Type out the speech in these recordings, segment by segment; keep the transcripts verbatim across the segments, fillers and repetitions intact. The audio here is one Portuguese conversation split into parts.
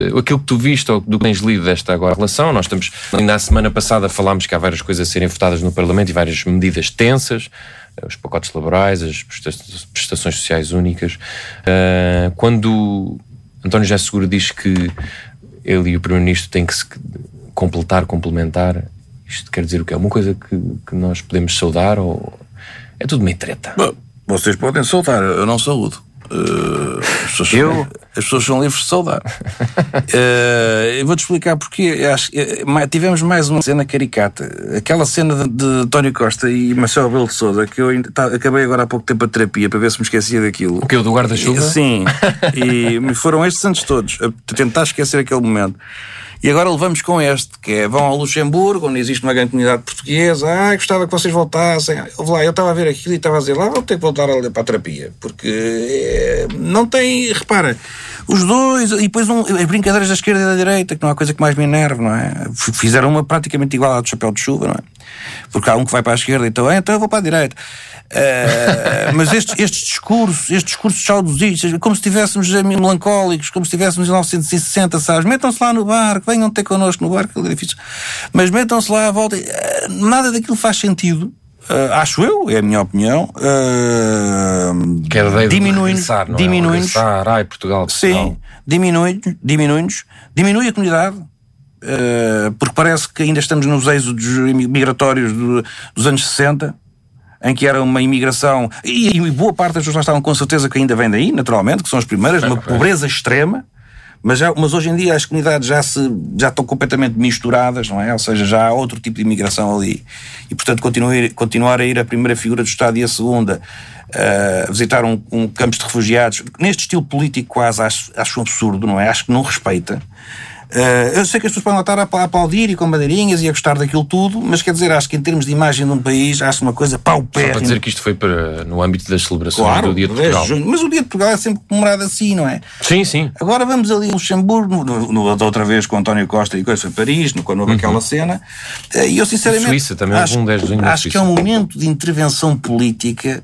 aquilo que tu viste ou do que tens lido desta agora relação. Nós estamos, ainda a semana passada falámos que há várias coisas a serem votadas no Parlamento e várias medidas tensas, os pacotes laborais, as prestações sociais únicas. Quando António José Seguro diz que ele e o Primeiro-Ministro têm que se completar, complementar, isto quer dizer o quê? É uma coisa que, que nós podemos saudar ou é tudo meio treta? Bom, vocês podem saudar, eu não saúdo. Uh, as, pessoas eu? São, as pessoas são livres de saudar. uh, eu vou-te explicar porque acho, uh, tivemos mais uma cena caricata. Aquela cena de, de António Costa e Marcelo Rebelo de Sousa, que eu ainda, tá, acabei agora há pouco tempo a terapia para ver se me esquecia daquilo. O que? O do guarda-chuva? Sim. E foram estes anos todos a tentar esquecer aquele momento. E agora levamos com este, que é, vão ao Luxemburgo, onde existe uma grande comunidade portuguesa, ah, gostava que vocês voltassem. Eu, lá, eu estava a ver aquilo e estava a dizer, lá vou ter que voltar a, para a terapia, porque é, não tem, repara, os dois, e depois um, as brincadeiras da esquerda e da direita, que não há coisa que mais me enerve, não é? Fizeram uma praticamente igual à do chapéu de chuva, não é? Porque há um que vai para a esquerda e então, ah, então eu vou para a direita. Uh, mas estes, estes discursos, estes discursos saudosistas, como se estivéssemos melancólicos, como se estivéssemos em mil novecentos e sessenta, sabes? Metam-se lá no barco, venham ter connosco no barco, é difícil. Mas metam-se lá à volta. Uh, nada daquilo faz sentido. Uh, acho eu, é a minha opinião. Uh, que era diminui-nos. Diminui-nos. Ai, Portugal, Portugal. Sim, diminui-nos, diminui-nos, diminui a comunidade. Uh, porque parece que ainda estamos nos êxodos migratórios do, dos anos sessenta, em que era uma imigração, e, e boa parte das pessoas lá estavam com certeza que ainda vem daí, naturalmente, que são as primeiras, uma pobreza extrema, mas, já, mas hoje em dia as comunidades já, se, já estão completamente misturadas, não é? Ou seja, já há outro tipo de imigração ali. E, portanto, continuar, continuar a ir a primeira figura do Estado e a segunda, a uh, visitar um, um campos de refugiados, neste estilo político quase acho, acho um absurdo, não é? Acho que não respeita. Uh, eu sei que as pessoas podem estar a aplaudir e com bandeirinhas e a gostar daquilo tudo, mas quer dizer, acho que em termos de imagem de um país, acho uma coisa paupérrima. Só para dizer que isto foi para, no âmbito das celebrações, claro, do Dia de Portugal. Junho, mas o Dia de Portugal é sempre comemorado assim, não é? Sim, sim. Agora vamos ali a Luxemburgo, no, no, da outra vez com António Costa e coisa, foi Paris, no, quando houve uhum. aquela cena, uh, e eu sinceramente Suíça, também acho, um dez de junho acho que é um momento de intervenção política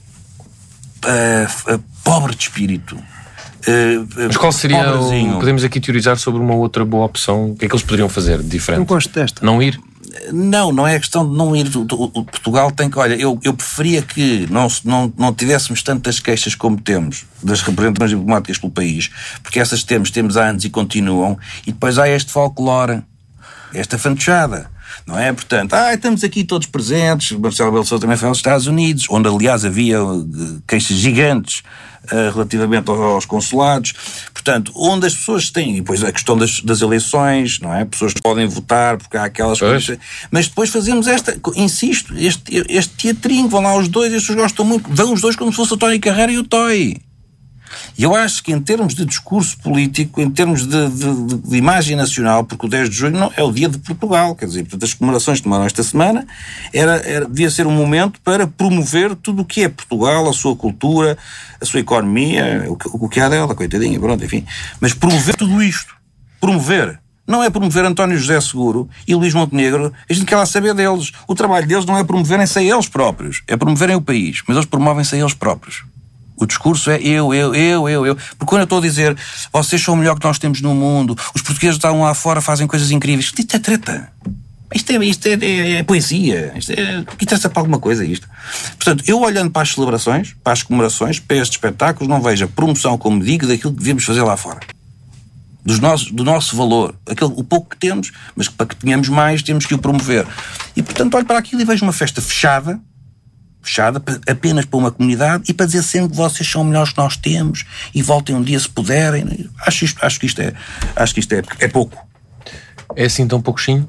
uh, uh, pobre de espírito. Uh, Mas qual seria o... Podemos aqui teorizar sobre uma outra boa opção. O que é que eles poderiam fazer de diferente? Eu gosto desta. Não ir? Não, não é questão de não ir. O, o, o Portugal tem que... Olha, eu, eu preferia que não, não, não tivéssemos tantas queixas como temos das representações diplomáticas pelo país, porque essas temos, temos há anos e continuam, e depois há este folclore, esta fantochada. Não é? Portanto, ah, estamos aqui todos presentes. Marcelo Rebelo de Sousa também foi aos Estados Unidos, onde aliás havia queixas gigantes uh, relativamente aos consulados. Portanto, onde as pessoas têm, e depois a questão das, das eleições, não é? Pessoas que podem votar porque há aquelas pois. coisas. Mas depois fazemos esta, insisto, este, este teatrinho, vão lá os dois, e as pessoas gostam muito, vão os dois como se fosse o Tony Carreira e o Toy. E eu acho que em termos de discurso político, em termos de, de, de imagem nacional, porque o dez de junho não, é o dia de Portugal, quer dizer, portanto as comemorações que tomaram esta semana, era, era, devia ser um momento para promover tudo o que é Portugal, a sua cultura, a sua economia, o que, o que há dela, coitadinha, pronto, enfim. Mas promover tudo isto. Promover. Não é promover António José Seguro e Luís Montenegro, a gente quer lá saber deles. O trabalho deles não é promoverem-se a eles próprios, é promoverem o país, mas eles promovem-se a eles próprios. O discurso é eu, eu, eu, eu, eu. Porque quando eu estou a dizer vocês são o melhor que nós temos no mundo, os portugueses estão lá fora, fazem coisas incríveis, isto é treta. Isto é, isto é, é, é poesia. Isto é, que interessa para alguma coisa isto. Portanto, eu olhando para as celebrações, para as comemorações, para estes espetáculos, não vejo a promoção, como digo, daquilo que devemos fazer lá fora. Dos nossos, do nosso valor. Aquele, o pouco que temos, mas para que tenhamos mais, temos que o promover. E, portanto, olho para aquilo e vejo uma festa fechada, fechada apenas para uma comunidade e para dizer sempre que vocês são melhores que nós temos e voltem um dia se puderem. Acho, isto, acho que isto, é, acho que isto é, é pouco. É assim tão pouquinho?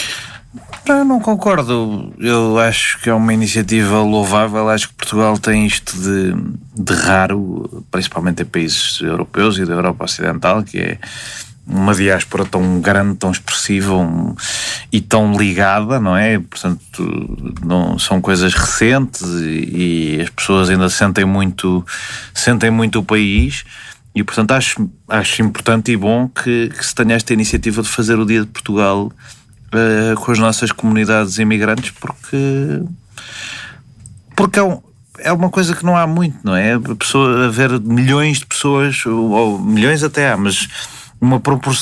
Eu não concordo. Eu acho que é uma iniciativa louvável. Acho que Portugal tem isto de, de raro, principalmente em países europeus e da Europa Ocidental, que é uma diáspora tão grande, tão expressiva um, e tão ligada, não é? Portanto, não, são coisas recentes e, e as pessoas ainda sentem muito, sentem muito o país e, portanto, acho, acho importante e bom que, que se tenha esta iniciativa de fazer o Dia de Portugal uh, com as nossas comunidades imigrantes, porque, porque é um... é uma coisa que não há muito, não é? A pessoa, haver milhões de pessoas, ou, ou milhões até há, mas uma proporção